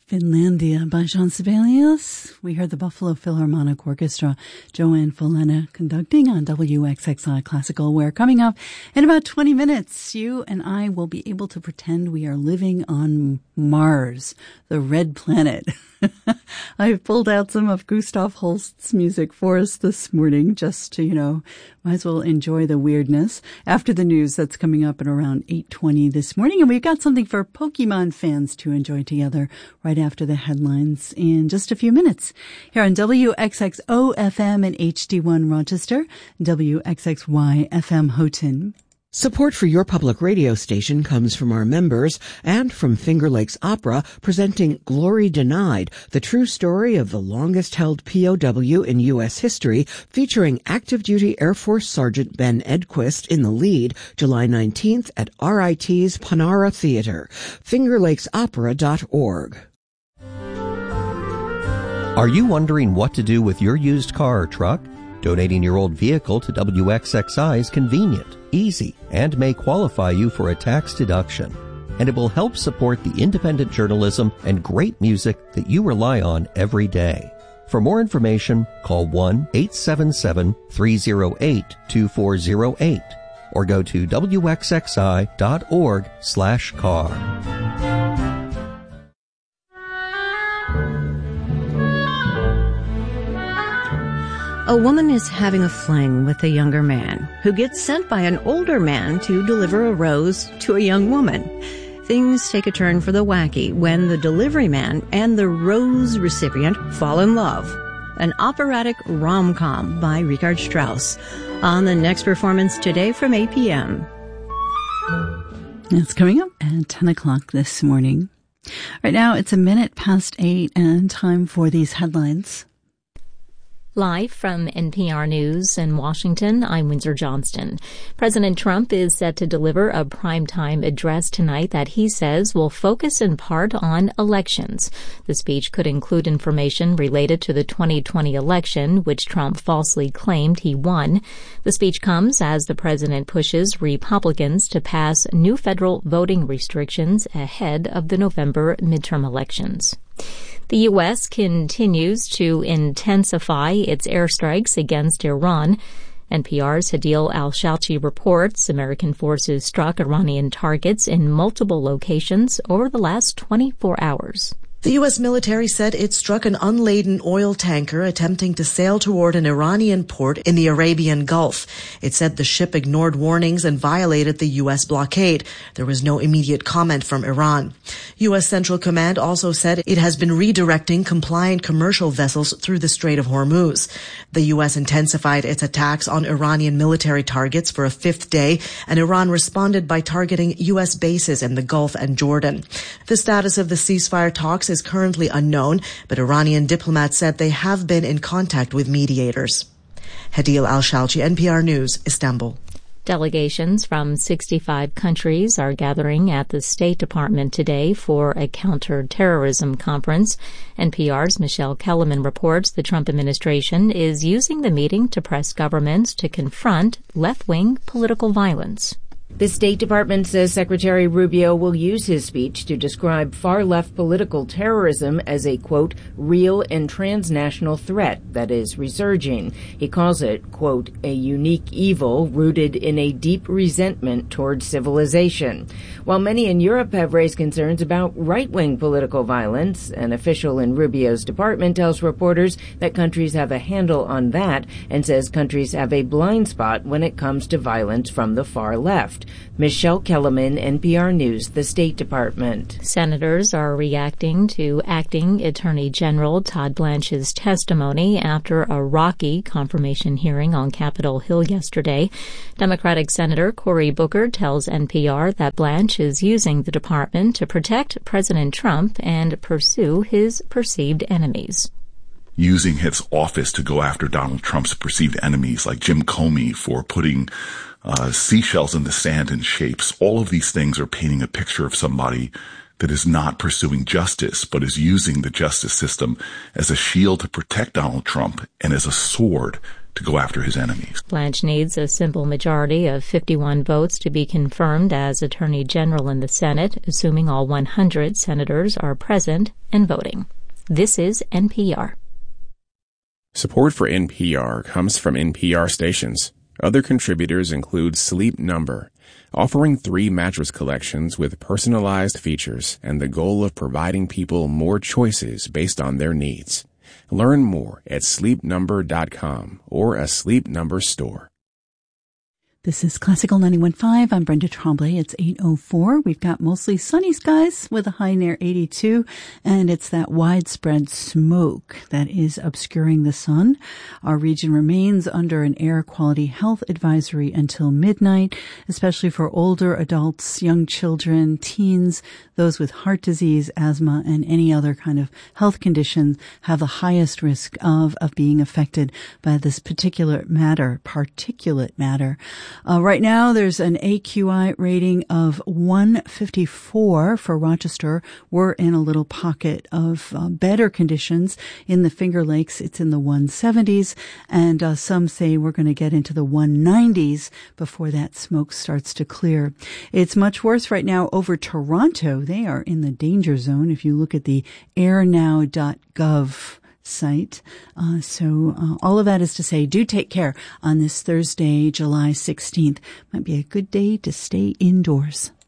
Finlandia by Jean Sibelius. We heard the Buffalo Philharmonic Orchestra, Joanne Folena conducting on WXXI Classical, where coming up in about 20 minutes, you and I will be able to pretend we are living on Mars, the red planet. I've pulled out some of Gustav Holst's music for us this morning just to, might as well enjoy the weirdness after the news that's coming up at around 8:20 this morning. And we've got something for Pokemon fans to enjoy together right after the headlines in just a few minutes. Here on WXXO FM in HD1 Rochester, WXXY FM Houghton. Support for your public radio station comes from our members and from Finger Lakes Opera, presenting Glory Denied, the true story of the longest-held POW in U.S. history, featuring active-duty Air Force Sergeant Ben Edquist in the lead, July 19th at RIT's Panara Theater. FingerLakesOpera.org. Are you wondering what to do with your used car or truck? Donating your old vehicle to WXXI is convenient, easy, and may qualify you for a tax deduction. And it will help support the independent journalism and great music that you rely on every day. For more information, call 1-877-308-2408 or go to wxxi.org/car. A woman is having a fling with a younger man who gets sent by an older man to deliver a rose to a young woman. Things take a turn for the wacky when the delivery man and the rose recipient fall in love. An operatic rom-com by Richard Strauss on the next performance today from 8 p.m. It's coming up at 10 o'clock this morning. Right now, it's 8:01 and time for these headlines. Live from NPR News in Washington, I'm Windsor Johnston. President Trump is set to deliver a primetime address tonight that he says will focus in part on elections. The speech could include information related to the 2020 election, which Trump falsely claimed he won. The speech comes as the president pushes Republicans to pass new federal voting restrictions ahead of the November midterm elections. The U.S. continues to intensify its airstrikes against Iran. NPR's Hadil Al-Shalchi reports American forces struck Iranian targets in multiple locations over the last 24 hours. The U.S. military said it struck an unladen oil tanker attempting to sail toward an Iranian port in the Arabian Gulf. It said the ship ignored warnings and violated the U.S. blockade. There was no immediate comment from Iran. U.S. Central Command also said it has been redirecting compliant commercial vessels through the Strait of Hormuz. The U.S. intensified its attacks on Iranian military targets for a fifth day, and Iran responded by targeting U.S. bases in the Gulf and Jordan. The status of the ceasefire talks is currently unknown, but Iranian diplomats said they have been in contact with mediators. Hadil Al-Shalchi, NPR News, Istanbul. Delegations from 65 countries are gathering at the State Department today for a counterterrorism conference. NPR's Michelle Kellerman reports the Trump administration is using the meeting to press governments to confront left-wing political violence. The State Department says Secretary Rubio will use his speech to describe far-left political terrorism as a, quote, real and transnational threat that is resurging. He calls it, quote, a unique evil rooted in a deep resentment toward civilization. While many in Europe have raised concerns about right-wing political violence, an official in Rubio's department tells reporters that countries have a handle on that and says countries have a blind spot when it comes to violence from the far left. Michelle Kellerman, NPR News, the State Department. Senators are reacting to Acting Attorney General Todd Blanche's testimony after a rocky confirmation hearing on Capitol Hill yesterday. Democratic Senator Cory Booker tells NPR that Blanche is using the department to protect President Trump and pursue his perceived enemies. Using his office to go after Donald Trump's perceived enemies like Jim Comey for putting seashells in the sand in shapes. All of these things are painting a picture of somebody that is not pursuing justice, but is using the justice system as a shield to protect Donald Trump and as a sword to go after his enemies. Blanche needs a simple majority of 51 votes to be confirmed as Attorney General in the Senate, assuming all 100 senators are present and voting. This is NPR. Support for NPR comes from NPR stations. Other contributors include Sleep Number, offering 3 mattress collections with personalized features and the goal of providing people more choices based on their needs. Learn more at sleepnumber.com or a Sleep Number store. This is Classical 91.5. I'm Brenda Tremblay. It's 8:04. We've got mostly sunny skies with a high near 82, and it's that widespread smoke that is obscuring the sun. Our region remains under an air quality health advisory until midnight, especially for older adults, young children, teens, those with heart disease, asthma, and any other kind of health condition have the highest risk of being affected by this particulate matter. Right now, there's an AQI rating of 154 for Rochester. We're in a little pocket of better conditions in the Finger Lakes. It's in the 170s, and some say we're going to get into the 190s before that smoke starts to clear. It's much worse right now over Toronto. They are in the danger zone if you look at the airnow.gov site. So all of that is to say, do take care on this Thursday, July 16th. Might be a good day to stay indoors.